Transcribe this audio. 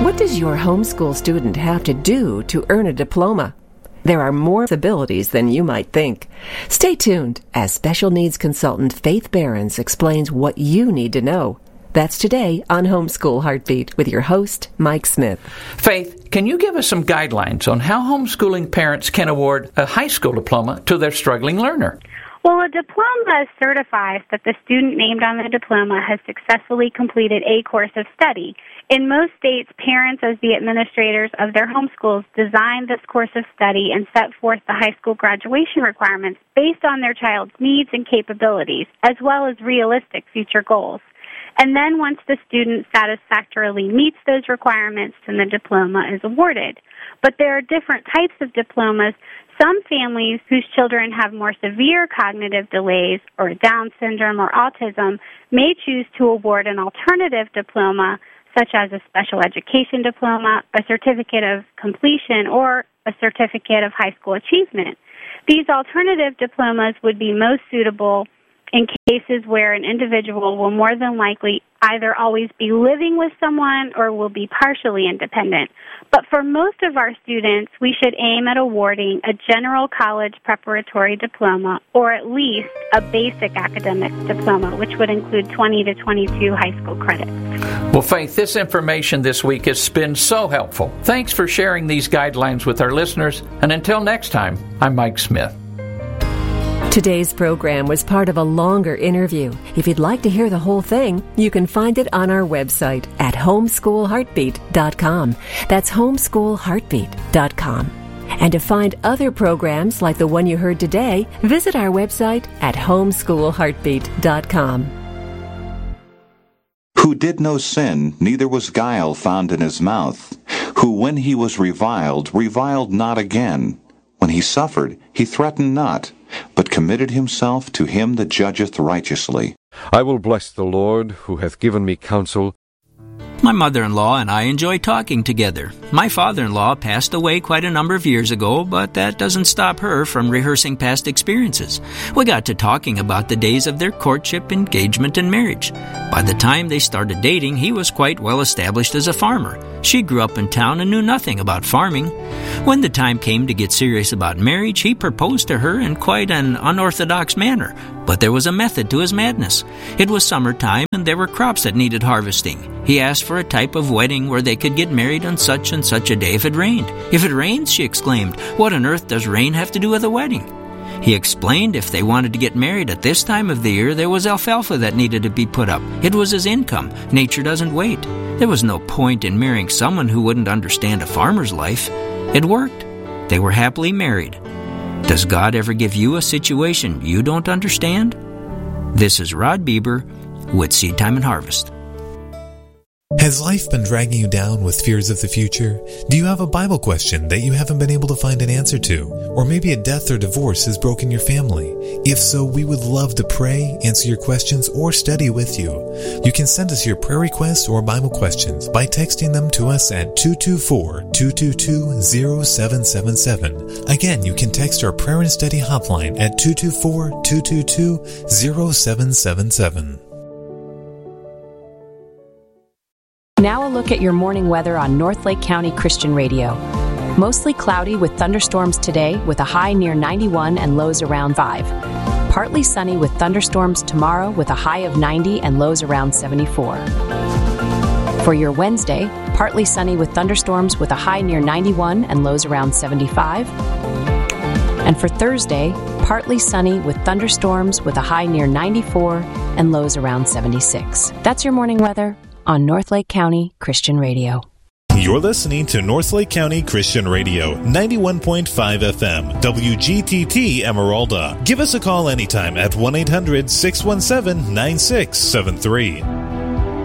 What does your homeschool student have to do to earn a diploma? There are more abilities than you might think. Stay tuned as special needs consultant Faith Behrens explains what you need to know. That's today on Homeschool Heartbeat with your host, Mike Smith. Faith, can you give us some guidelines on how homeschooling parents can award a high school diploma to their struggling learner? Well, a diploma certifies that the student named on the diploma has successfully completed a course of study. In most states, parents, as the administrators of their homeschools, design this course of study and set forth the high school graduation requirements based on their child's needs and capabilities, as well as realistic future goals. And then once the student satisfactorily meets those requirements, then the diploma is awarded. But there are different types of diplomas. Some families whose children have more severe cognitive delays or Down syndrome or autism may choose to award an alternative diploma, such as a special education diploma, a certificate of completion, or a certificate of high school achievement. These alternative diplomas would be most suitable in cases where an individual will more than likely either always be living with someone or will be partially independent. But for most of our students, we should aim at awarding a general college preparatory diploma or at least a basic academic diploma, which would include 20 to 22 high school credits. Well, Faith, this information this week has been so helpful. Thanks for sharing these guidelines with our listeners. And until next time, I'm Mike Smith. Today's program was part of a longer interview. If you'd like to hear the whole thing, you can find it on our website at homeschoolheartbeat.com. That's homeschoolheartbeat.com. And to find other programs like the one you heard today, visit our website at homeschoolheartbeat.com. Who did no sin, neither was guile found in his mouth. Who when he was reviled, reviled not again. When he suffered, he threatened not, but committed himself to him that judgeth righteously. I will bless the Lord, who hath given me counsel. My mother-in-law and I enjoy talking together. My father-in-law passed away quite a number of years ago, but that doesn't stop her from rehearsing past experiences. We got to talking about the days of their courtship, engagement, and marriage. By the time they started dating, he was quite well established as a farmer. She grew up in town and knew nothing about farming. When the time came to get serious about marriage, he proposed to her in quite an unorthodox manner. But there was a method to his madness. It was summertime, and there were crops that needed harvesting. He asked for a type of wedding where they could get married on such and such a day if it rained. If it rains, she exclaimed, what on earth does rain have to do with a wedding? He explained if they wanted to get married at this time of the year, there was alfalfa that needed to be put up. It was his income. Nature doesn't wait. There was no point in marrying someone who wouldn't understand a farmer's life. It worked. They were happily married. Does God ever give you a situation you don't understand? This is Rod Bieber with Seed Time and Harvest. Has life been dragging you down with fears of the future? Do you have a Bible question that you haven't been able to find an answer to? Or maybe a death or divorce has broken your family? If so, we would love to pray, answer your questions, or study with you. You can send us your prayer requests or Bible questions by texting them to us at 224-222-0777. Again, you can text our prayer and study hotline at 224-222-0777. Now a look at your morning weather on North Lake County Christian Radio. Mostly cloudy with thunderstorms today with a high near 91 and lows around 5. Partly sunny with thunderstorms tomorrow with a high of 90 and lows around 74. For your Wednesday, partly sunny with thunderstorms with a high near 91 and lows around 75. And for Thursday, partly sunny with thunderstorms with a high near 94 and lows around 76. That's your morning weather on North Lake County Christian Radio. You're listening to North Lake County Christian Radio, 91.5 FM, WGTT Emeralda. Give us a call anytime at 1-800-617-9673.